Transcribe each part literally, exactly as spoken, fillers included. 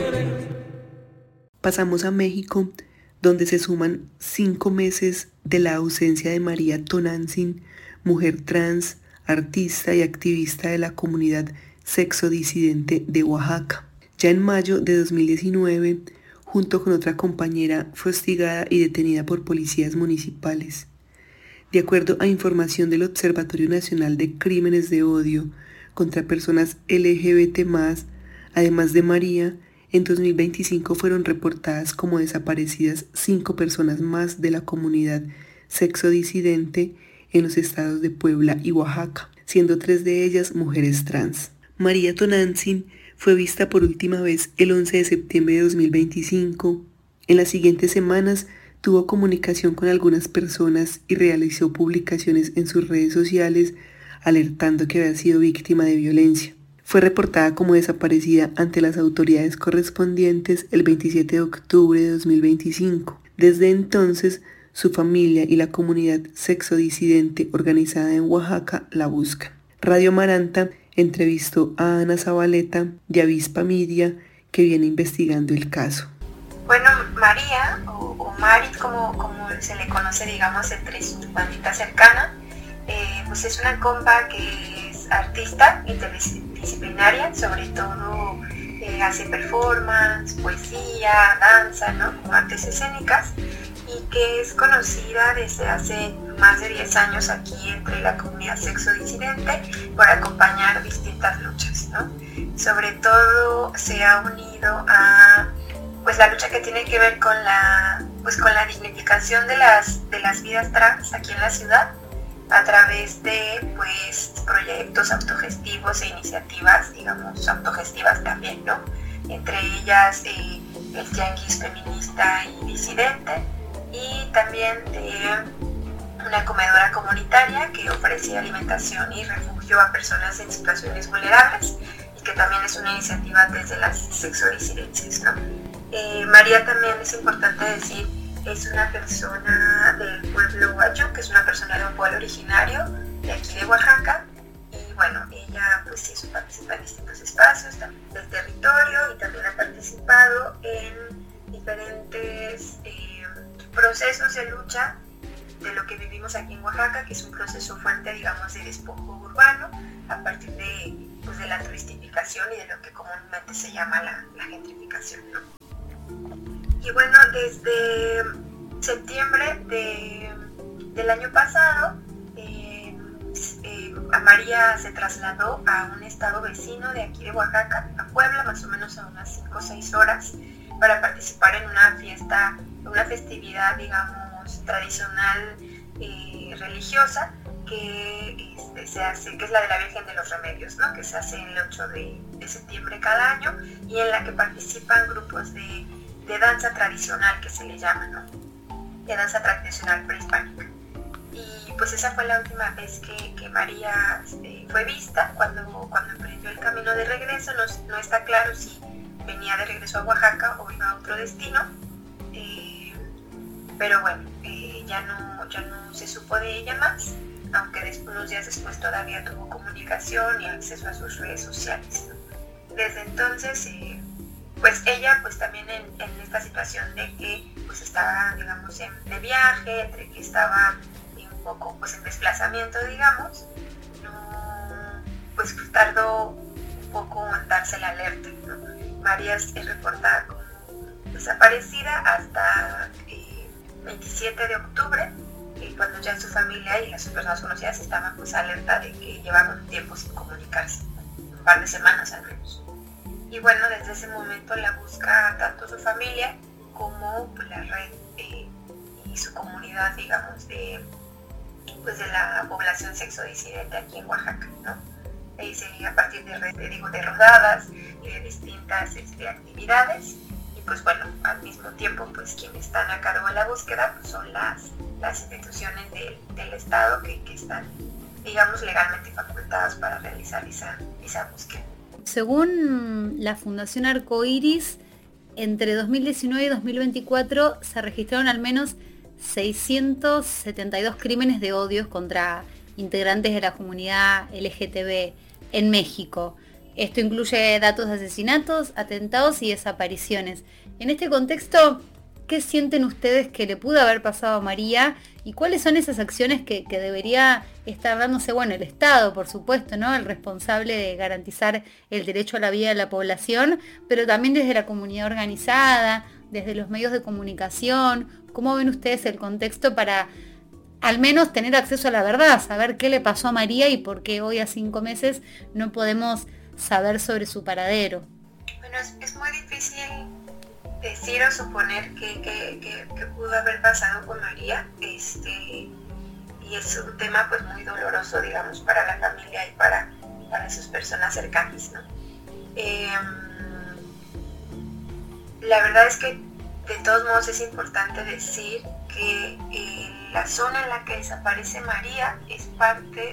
Pasamos a México, donde se suman cinco meses de la ausencia de María Tonantzin, mujer trans, artista y activista de la comunidad sexodisidente de Oaxaca. Ya en mayo de dos mil diecinueve, junto con otra compañera, fue hostigada y detenida por policías municipales. De acuerdo a información del Observatorio Nacional de Crímenes de Odio contra Personas L G B T más, además de María, en dos mil veinticinco fueron reportadas como desaparecidas cinco personas más de la comunidad sexodisidente en los estados de Puebla y Oaxaca, siendo tres de ellas mujeres trans. María Tonantzin fue vista por última vez el once de septiembre de dos mil veinticinco. En las siguientes semanas tuvo comunicación con algunas personas y realizó publicaciones en sus redes sociales alertando que había sido víctima de violencia. Fue reportada como desaparecida ante las autoridades correspondientes el veintisiete de octubre de dos mil veinticinco. Desde entonces, su familia y la comunidad sexodisidente organizada en Oaxaca la buscan. Radio Maranta entrevistó a Ana Zabaleta de Avispa Media, que viene investigando el caso. Bueno, María, o, o Mari, como, como se le conoce, digamos, entre su bandita cercana, eh, pues es una compa que es artista interdisciplinaria, sobre todo eh, hace performance, poesía, danza, ¿no? Como artes escénicas, y que es conocida desde hace más de diez años aquí entre la comunidad sexodisidente por acompañar distintas luchas, ¿no? Sobre todo se ha unido a pues la lucha que tiene que ver con la pues con la dignificación de las de las vidas trans aquí en la ciudad a través de pues proyectos autogestivos e iniciativas, digamos, autogestivas también, ¿no? Entre ellas eh, el Tianguis Feminista y Disidente, y también de una comedora comunitaria que ofrece alimentación y refugio a personas en situaciones vulnerables, y que también es una iniciativa desde las sexodisidencias, ¿no? Eh, María también, es importante decir, es una persona del pueblo Huacho, que es una persona de un pueblo originario de aquí de Oaxaca, y bueno, ella pues sí participa en distintos espacios del territorio y también ha participado en diferentes eh, procesos de lucha de lo que vivimos aquí en Oaxaca, que es un proceso fuerte, digamos, de despojo urbano a partir de, pues, de la turistificación y de lo que comúnmente se llama la, la gentrificación, ¿no? Y bueno, desde septiembre de, del año pasado, eh, eh, a María se trasladó a un estado vecino de aquí de Oaxaca, a Puebla, más o menos a unas cinco o seis horas, para participar en una fiesta, una festividad, digamos, tradicional eh, religiosa, que este, se hace, que es la de la Virgen de los Remedios, ¿no? Que se hace el ocho de, de septiembre cada año, y en la que participan grupos de, de danza tradicional, que se le llama, ¿no? De danza tradicional prehispánica. Y pues esa fue la última vez que, que María eh, fue vista, cuando, cuando emprendió el camino de regreso. No, no está claro si venía de regreso a Oaxaca o iba a otro destino, eh, pero bueno, eh, ya, no, ya no se supo de ella más, aunque después, unos días después todavía tuvo comunicación y acceso a sus redes sociales, ¿no? Desde entonces, eh, pues ella pues también en, en esta situación de que pues estaba, digamos, en, de viaje, entre que estaba un poco pues en desplazamiento, digamos, no, pues tardó un poco en darse la alerta, ¿no? María es reportada como desaparecida hasta eh, veintisiete de octubre, eh, cuando ya su familia y las personas conocidas estaban pues alerta de que llevaban un tiempo sin comunicarse, un par de semanas al menos. Y bueno, desde ese momento la busca tanto su familia como pues, la red eh, y su comunidad, digamos, de, pues, de la población sexodisidente aquí en Oaxaca, ¿no? Ahí se, a partir de, de, digo, de rodadas y de distintas este, actividades, y pues bueno, al mismo tiempo pues quienes están a cargo de la búsqueda pues, son las, las instituciones de, del Estado que, que están, digamos, legalmente facultadas para realizar esa, esa búsqueda. Según la Fundación Arcoiris, entre dos mil diecinueve y dos mil veinticuatro se registraron al menos seiscientos setenta y dos crímenes de odio contra integrantes de la comunidad L G T B en México. Esto incluye datos de asesinatos, atentados y desapariciones. En este contexto, ¿qué sienten ustedes que le pudo haber pasado a María? ¿Y cuáles son esas acciones que, que debería estar dándose, bueno, el Estado, por supuesto, ¿no? El responsable de garantizar el derecho a la vida de la población, pero también desde la comunidad organizada, desde los medios de comunicación? ¿Cómo ven ustedes el contexto para al menos tener acceso a la verdad, saber qué le pasó a María y por qué hoy a cinco meses no podemos saber sobre su paradero? Bueno, es, es muy difícil decir o suponer que, que, que, que pudo haber pasado con María, este, y es un tema pues muy doloroso, digamos, para la familia y para, para sus personas cercanas, ¿no? Eh, la verdad es que de todos modos es importante decir que eh, la zona en la que desaparece María es parte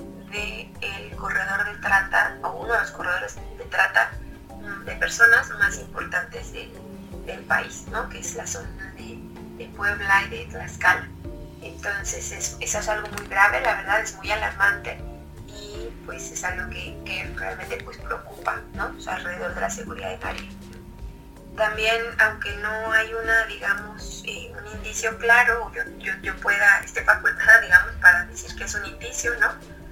del corredor de trata, o uno de los corredores de trata de personas más importantes de, del país, ¿no? Que es la zona de, de Puebla y de Tlaxcala. Entonces es, eso es algo muy grave, la verdad es muy alarmante, y pues es algo que, que realmente pues preocupa, ¿no? O sea, alrededor de la seguridad de María. También, aunque no hay una, digamos, eh, un indicio claro, yo, yo, yo pueda, esté facultada, digamos, para decir que es un indicio, ¿no?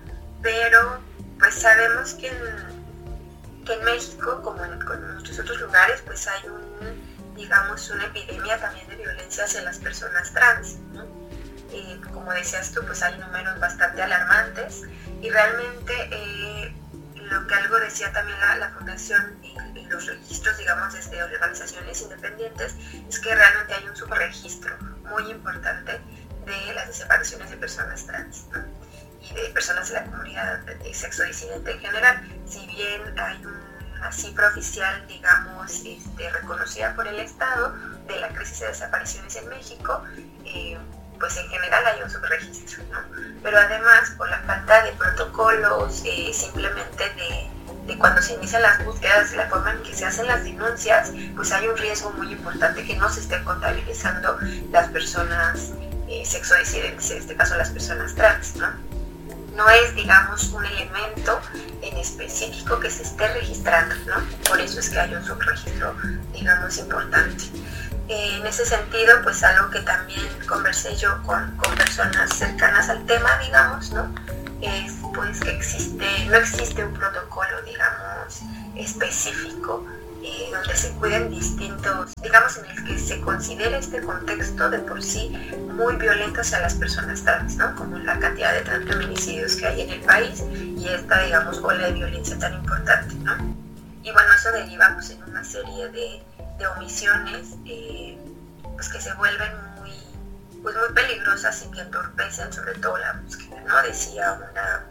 Pero, pues sabemos que en, que en México, como en, como en muchos otros lugares, pues hay un, digamos, una epidemia también de violencia hacia las personas trans, ¿no? Eh, como decías tú, pues hay números bastante alarmantes, y realmente eh, lo que algo decía también la, la Fundación y, y los registros, digamos, desde organizaciones independientes, es que realmente hay un subregistro muy importante de las desapariciones de personas trans, ¿no? Y de personas de la comunidad de sexo disidente en general. Si bien hay una cifra oficial, digamos, este, reconocida por el Estado de la crisis de desapariciones en México, eh, pues en general hay un subregistro, ¿no? Pero además, por la falta de protocolos, eh, simplemente de, de cuando se inician las búsquedas, de la forma en que se hacen las denuncias, pues hay un riesgo muy importante que no se estén contabilizando las personas eh, sexodisidentes, en este caso las personas trans, ¿no? No es, digamos, un elemento en específico que se esté registrando, ¿no? Por eso es que hay un subregistro, digamos, importante. Eh, en ese sentido, pues algo que también conversé yo con, con personas cercanas al tema, digamos, ¿no? Es pues que existe, no existe un protocolo, digamos, específico eh, donde se cuiden distintos, digamos, en el que se considere este contexto de por sí muy violento hacia las personas trans, ¿no? Como la cantidad de transfeminicidios que hay en el país y esta, digamos, ola de violencia tan importante, ¿no? Y bueno, eso deriva pues en una serie de de omisiones eh, pues que se vuelven muy, pues muy peligrosas y que entorpecen sobre todo la búsqueda, ¿no? Decía una,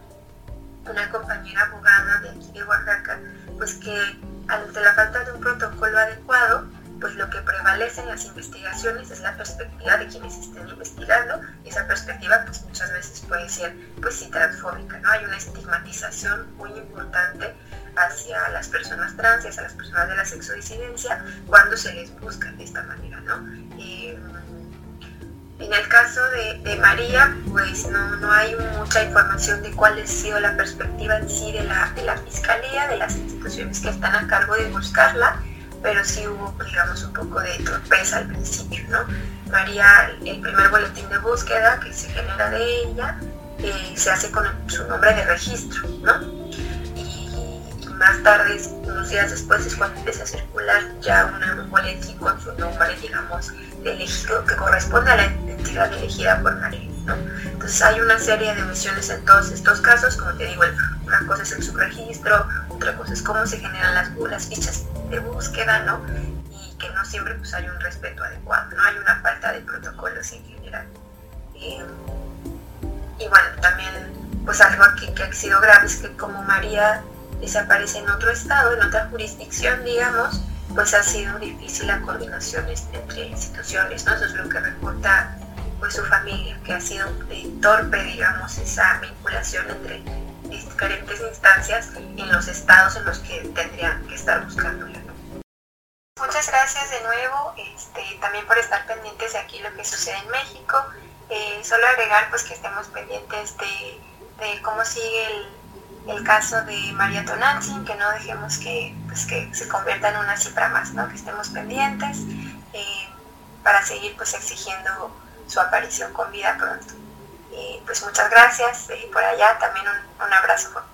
una compañera abogada de aquí de Oaxaca, pues que ante la falta de un protocolo adecuado, pues lo que prevalece en las investigaciones es la perspectiva de quienes estén investigando, y esa perspectiva pues muchas veces puede ser pues sí transfóbica, ¿no? Hay una estigmatización muy importante hacia las personas trans y hacia las personas de la sexodisidencia cuando se les busca de esta manera, ¿no? Eh, en el caso de, de María, pues no, no hay mucha información de cuál ha sido la perspectiva en sí de la, de la Fiscalía, de las instituciones que están a cargo de buscarla, pero sí hubo, digamos, un poco de torpeza al principio, ¿no? María, el primer boletín de búsqueda que se genera de ella, eh, se hace con su nombre de registro, ¿no? Más tarde, unos días después, es cuando empieza a circular ya una, un boletín con su nombre, digamos, elegido, que corresponde a la identidad elegida por María, ¿no? Entonces hay una serie de omisiones en todos estos casos, como te digo, una cosa es el subregistro, otra cosa es cómo se generan las, las fichas de búsqueda, ¿no? Y que no siempre pues hay un respeto adecuado, ¿no? Hay una falta de protocolos en general. Eh, y bueno, también, pues algo que, que ha sido grave es que como María desaparece en otro estado, en otra jurisdicción, digamos, pues ha sido difícil la coordinación entre instituciones, ¿no? Eso es lo que reporta pues su familia, que ha sido eh, torpe, digamos, esa vinculación entre diferentes instancias en los estados en los que tendrían que estar buscándola, ¿no? Muchas gracias de nuevo, este, también por estar pendientes de aquí lo que sucede en México. Eh, solo agregar pues que estemos pendientes de, de cómo sigue el el caso de María Tonantzin, que no dejemos que, pues, que se convierta en una cifra más, ¿no? Que estemos pendientes eh, para seguir pues exigiendo su aparición con vida pronto. Eh, pues muchas gracias, eh, por allá también un, un abrazo.